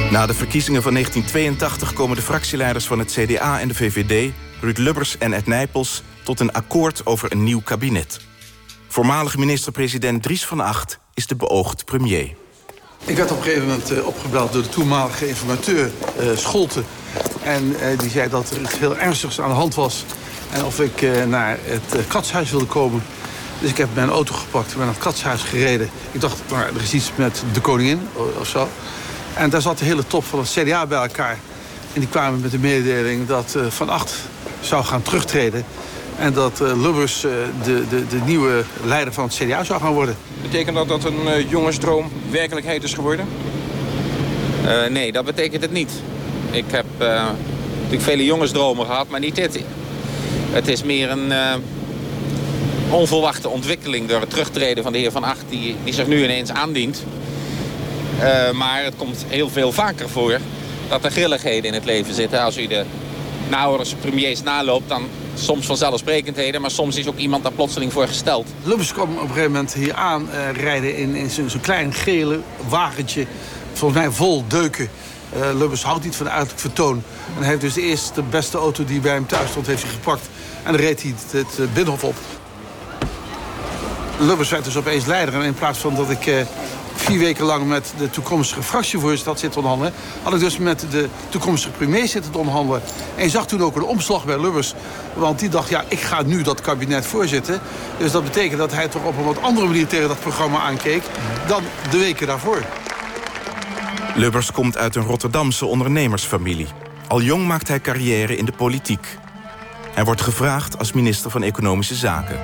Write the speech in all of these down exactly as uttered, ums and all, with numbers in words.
Na de verkiezingen van negentien tweeëntachtig komen de fractieleiders van het C D A en de V V D... Ruud Lubbers en Ed Nijpels tot een akkoord over een nieuw kabinet. Voormalig minister-president Dries van Agt is de beoogd premier. Ik werd op een gegeven moment uh, opgebeld door de toenmalige informateur uh, Scholten. En uh, die zei dat er iets heel ernstigs aan de hand was. En of ik uh, naar het uh, katshuis wilde komen. Dus ik heb mijn auto gepakt en ben naar het katshuis gereden. Ik dacht, nou, er is iets met de koningin of zo. En daar zat de hele top van het C D A bij elkaar. En die kwamen met de mededeling dat uh, Van Agt zou gaan terugtreden. En dat uh, Lubbers uh, de, de, de nieuwe leider van het C D A zou gaan worden. Betekent dat dat een uh, jongensdroom werkelijkheid is geworden? Uh, nee, dat betekent het niet. Ik heb uh, natuurlijk vele jongensdromen gehad, maar niet dit. Het is meer een uh, onverwachte ontwikkeling door het terugtreden van de heer Van Agt... die, die zich nu ineens aandient. Uh, maar het komt heel veel vaker voor dat er grilligheden in het leven zitten. Als u de naoorlogse premiers naloopt, dan soms vanzelfsprekendheden... maar soms is ook iemand daar plotseling voor gesteld. Lubbers kwam op een gegeven moment hier aan uh, rijden in, in zo'n klein gele wagentje. Volgens mij vol deuken. Uh, Lubbers houdt niet van uiterlijk vertoon. En hij heeft dus de eerste, de beste auto die bij hem thuis stond, heeft hij gepakt. En dan reed hij het, het Binnenhof op. Lubbers werd dus opeens leider. En in plaats van dat ik uh, vier weken lang met de toekomstige fractievoorzitter had zitten onderhandelen, had ik dus met de toekomstige premier zitten te onderhandelen. En je zag toen ook een omslag bij Lubbers. Want die dacht, ja, ik ga nu dat kabinet voorzitten. Dus dat betekent dat hij toch op een wat andere manier tegen dat programma aankeek dan de weken daarvoor. Lubbers komt uit een Rotterdamse ondernemersfamilie. Al jong maakt hij carrière in de politiek. Hij wordt gevraagd als minister van Economische Zaken.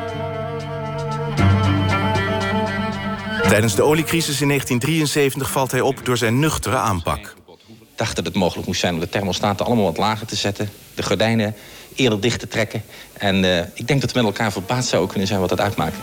Tijdens de oliecrisis in negentien drieënzeventig valt hij op door zijn nuchtere aanpak. Ik dacht dat het mogelijk moest zijn om de thermostaten allemaal wat lager te zetten. De gordijnen eerder dicht te trekken. En uh, ik denk dat we met elkaar verbaasd zouden kunnen zijn wat dat uitmaakt.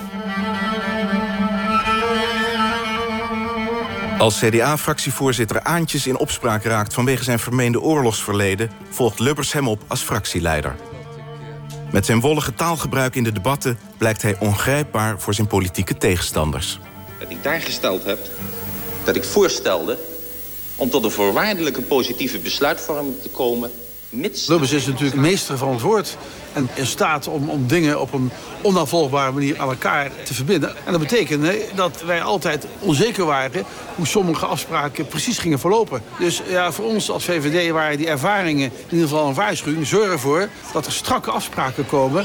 Als C D A-fractievoorzitter Aantjes in opspraak raakt vanwege zijn vermeende oorlogsverleden, volgt Lubbers hem op als fractieleider. Met zijn wollige taalgebruik in de debatten blijkt hij ongrijpbaar voor zijn politieke tegenstanders. Dat ik daar gesteld heb, dat ik voorstelde om tot een voorwaardelijke positieve besluitvorming te komen. Mits... Lubbers is natuurlijk meester van het woord en in staat om, om dingen op een onnavolgbare manier aan elkaar te verbinden. En dat betekende dat wij altijd onzeker waren hoe sommige afspraken precies gingen verlopen. Dus ja, voor ons als V V D waren die ervaringen in ieder geval een waarschuwing. Zorg ervoor dat er strakke afspraken komen.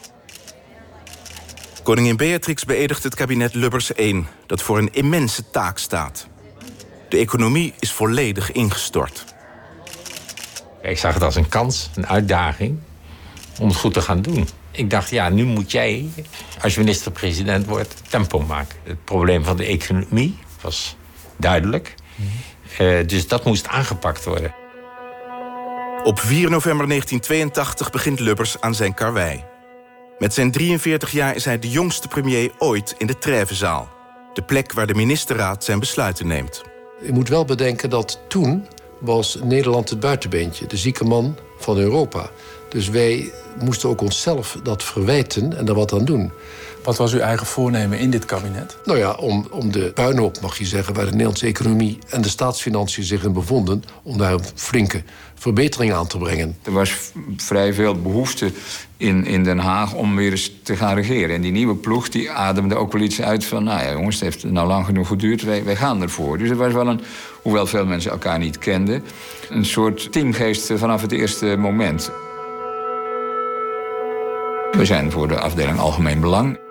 Koningin Beatrix beëdigt het kabinet Lubbers één, dat voor een immense taak staat. De economie is volledig ingestort. Ik zag het als een kans, een uitdaging om het goed te gaan doen. Ik dacht, ja, nu moet jij, als je minister-president wordt, tempo maken. Het probleem van de economie was duidelijk. Mm-hmm. Uh, dus dat moest aangepakt worden. Op vier november negentien tweeëntachtig begint Lubbers aan zijn karwei. Met zijn drieënveertig jaar is hij de jongste premier ooit in de Trêvezaal. De plek waar de ministerraad zijn besluiten neemt. Je moet wel bedenken dat toen was Nederland het buitenbeentje, de zieke man van Europa. Dus wij moesten ook onszelf dat verwijten en er wat aan doen. Wat was uw eigen voornemen in dit kabinet? Nou ja, om, om de puinhoop, mag je zeggen, waar de Nederlandse economie en de staatsfinanciën zich in bevonden, om daar een flinke verbetering aan te brengen. Er was vrij veel behoefte in, in Den Haag om weer eens te gaan regeren. En die nieuwe ploeg die ademde ook wel iets uit van, nou ja jongens, het heeft nou lang genoeg geduurd, wij, wij gaan ervoor. Dus het was wel een, hoewel veel mensen elkaar niet kenden, een soort teamgeest vanaf het eerste moment. We zijn voor de afdeling Algemeen Belang.